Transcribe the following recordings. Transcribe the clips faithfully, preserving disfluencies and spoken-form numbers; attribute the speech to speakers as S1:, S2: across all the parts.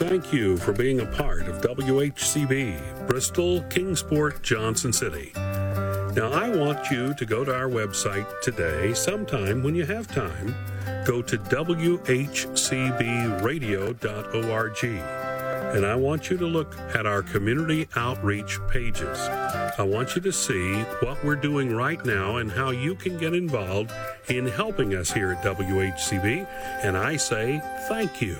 S1: Thank you for being a part of W H C B, Bristol, Kingsport, Johnson City. Now, I want you to go to our website today, sometime when you have time. Go to w h c b radio dot org, and I want you to look at our community outreach pages. I want you to see what we're doing right now and how you can get involved in helping us here at W H C B, and I say thank you.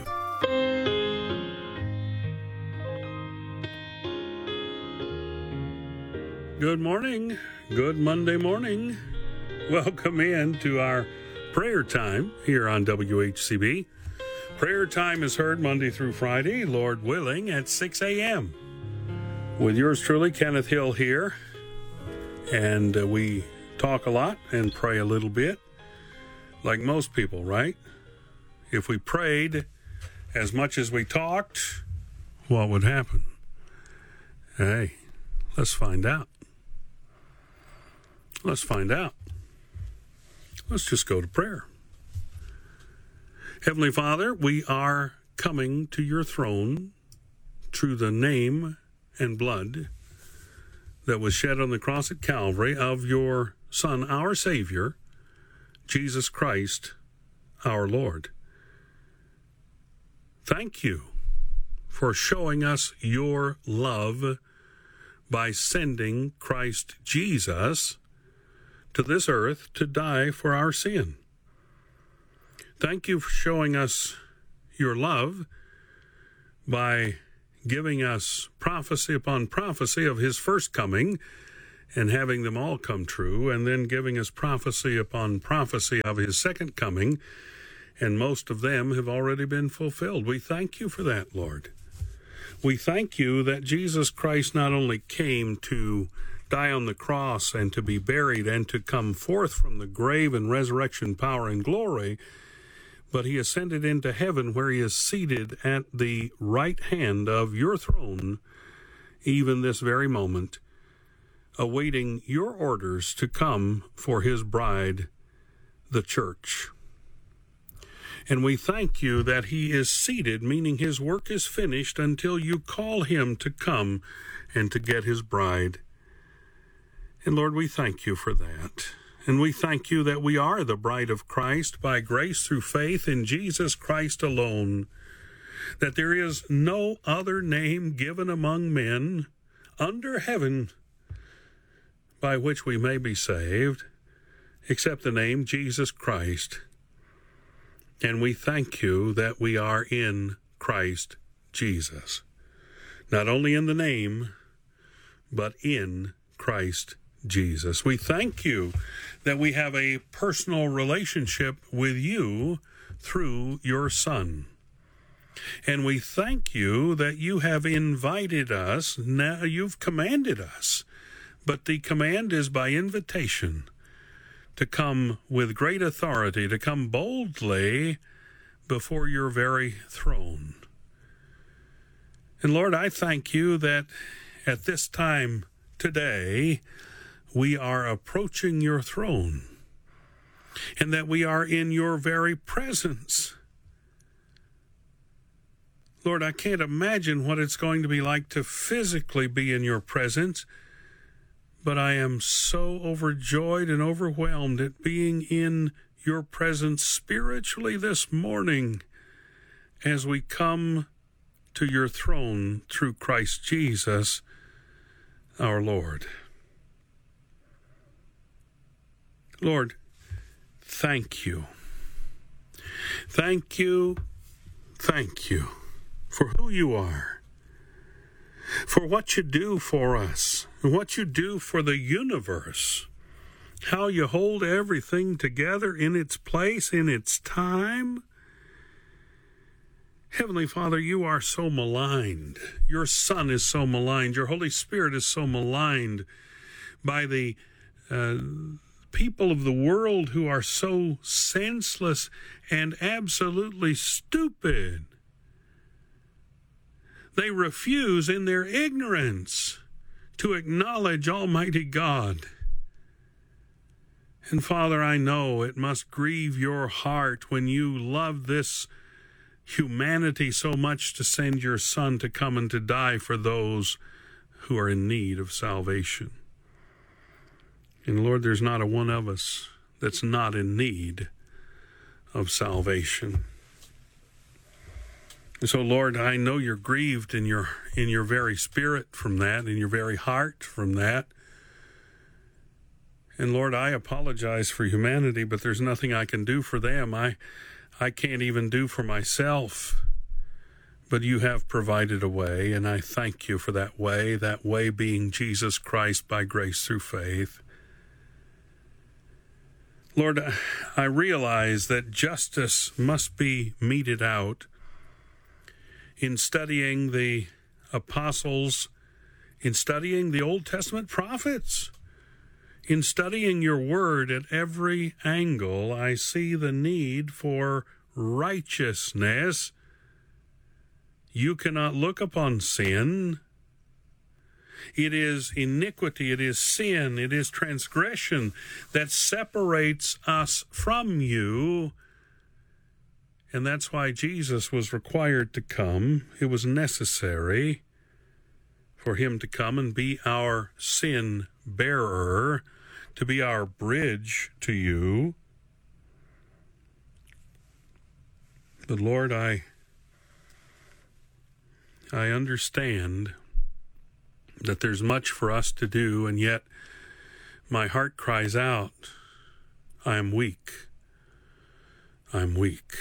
S1: Good morning. Good Monday morning. Welcome in to our prayer time here on W H C B. Prayer time is heard Monday through Friday, Lord willing, at six a.m. with yours truly, Kenneth Hill here. And uh, we talk a lot and pray a little bit, like most people, right? If we prayed as much as we talked, what would happen? Hey, let's find out. Let's find out. Let's just go to prayer. Heavenly Father, we are coming to your throne through the name and blood that was shed on the cross at Calvary of your Son, our Savior, Jesus Christ, our Lord. Thank you for showing us your love by sending Christ Jesus to this earth to die for our sin. Thank you for showing us your love by giving us prophecy upon prophecy of his first coming and having them all come true, and then giving us prophecy upon prophecy of his second coming, and most of them have already been fulfilled. We thank you for that, Lord. We thank you that Jesus Christ not only came to die on the cross and to be buried and to come forth from the grave in resurrection power and glory, but he ascended into heaven where he is seated at the right hand of your throne, even this very moment, awaiting your orders to come for his bride, the church. And we thank you that he is seated, meaning his work is finished until you call him to come and to get his bride. And Lord, we thank you for that. And we thank you that we are the bride of Christ by grace through faith in Jesus Christ alone, that there is no other name given among men under heaven by which we may be saved, except the name Jesus Christ. And we thank you that we are in Christ Jesus, not only in the name, but in Christ Jesus. We thank you that we have a personal relationship with you through your Son. And we thank you that you have invited us, now you've commanded us, but the command is by invitation to come with great authority, to come boldly before your very throne. And Lord, I thank you that at this time today, we are approaching your throne, and that we are in your very presence. Lord, I can't imagine what it's going to be like to physically be in your presence, but I am so overjoyed and overwhelmed at being in your presence spiritually this morning as we come to your throne through Christ Jesus, our Lord. Lord, thank you. Thank you, thank you for who you are, for what you do for us, and what you do for the universe, how you hold everything together in its place, in its time. Heavenly Father, you are so maligned. Your Son is so maligned. Your Holy Spirit is so maligned by the uh, people of the world who are so senseless and absolutely stupid. They refuse in their ignorance to acknowledge Almighty God. And Father, I know it must grieve your heart when you love this humanity so much to send your Son to come and to die for those who are in need of salvation. And Lord, there's not a one of us that's not in need of salvation. And so, Lord, I know you're grieved in your in your very spirit from that, in your very heart from that. And Lord, I apologize for humanity, but there's nothing I can do for them. I I can't even do for myself. But you have provided a way, and I thank you for that way, that way being Jesus Christ by grace through faith. Lord, I realize that justice must be meted out in studying the apostles, in studying the Old Testament prophets, in studying your word at every angle. I see the need for righteousness. You cannot look upon sin. It is iniquity, it is sin, it is transgression that separates us from you. And that's why Jesus was required to come. It was necessary for him to come and be our sin bearer, to be our bridge to you. But Lord, I, I understand that there's much for us to do, and yet my heart cries out, I am weak. I'm weak.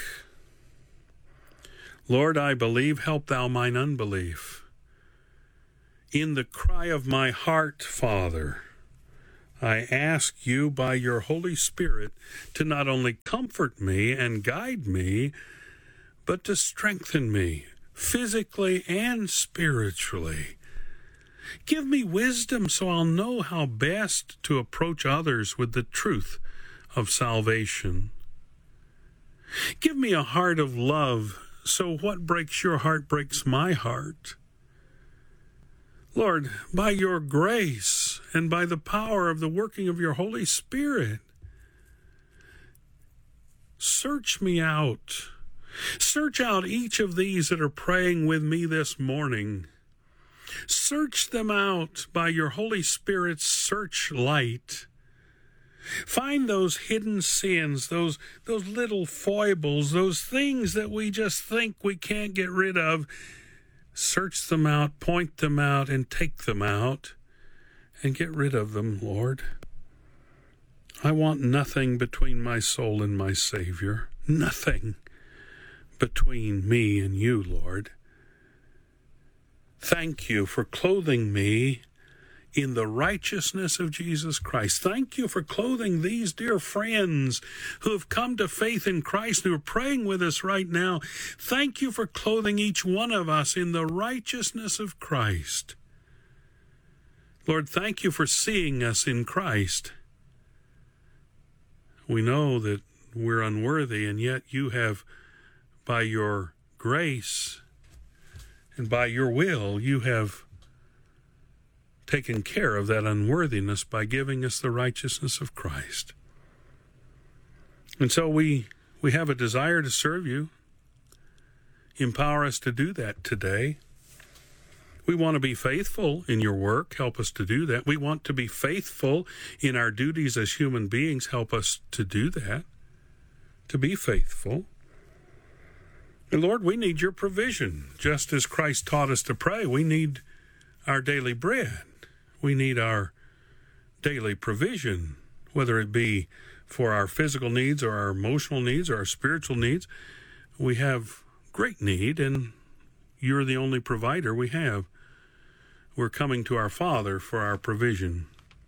S1: Lord, I believe, help thou mine unbelief. In the cry of my heart, Father, I ask you by your Holy Spirit to not only comfort me and guide me, but to strengthen me physically and spiritually. Give me wisdom so I'll know how best to approach others with the truth of salvation. Give me a heart of love so what breaks your heart breaks my heart. Lord, by your grace and by the power of the working of your Holy Spirit, search me out. Search out each of these that are praying with me this morning. Search them out by your Holy Spirit's searchlight. Find those hidden sins, those those little foibles, those things that we just think we can't get rid of. Search them out, point them out, and take them out, and get rid of them, Lord. I want nothing between my soul and my Savior. Nothing between me and you, Lord. Thank you for clothing me in the righteousness of Jesus Christ. Thank you for clothing these dear friends who have come to faith in Christ, who are praying with us right now. Thank you for clothing each one of us in the righteousness of Christ. Lord, thank you for seeing us in Christ. We know that we're unworthy, and yet you have, by your grace and by your will, you have taken care of that unworthiness by giving us the righteousness of Christ. And so we we have a desire to serve you. Empower us to do that today. We want to be faithful in your work. Help us to do that. We want to be faithful in our duties as human beings. Help us to do that, to be faithful. And Lord, we need your provision. Just as Christ taught us to pray, we need our daily bread. We need our daily provision, whether it be for our physical needs or our emotional needs or our spiritual needs. We have great need, and you're the only provider we have. We're coming to our Father for our provision.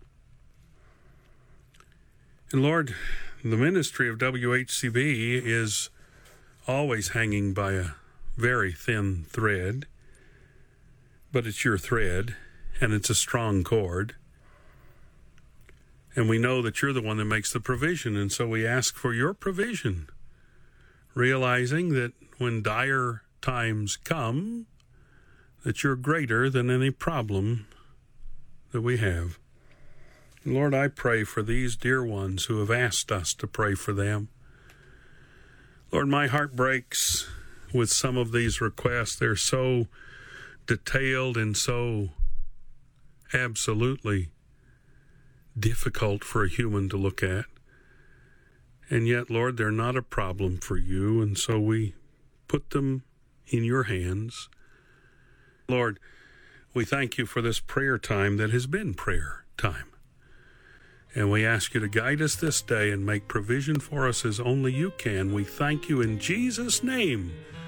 S1: And Lord, the ministry of W H C B is always hanging by a very thin thread, but it's your thread, and it's a strong cord. And we know that you're the one that makes the provision, and so we ask for your provision, realizing that when dire times come, that you're greater than any problem that we have. Lord, I pray for these dear ones who have asked us to pray for them. Lord, my heart breaks with some of these requests. They're so detailed and so absolutely difficult for a human to look at. And yet, Lord, they're not a problem for you, and so we put them in your hands. Lord, we thank you for this prayer time that has been prayer time. And we ask you to guide us this day and make provision for us as only you can. We thank you in Jesus' name.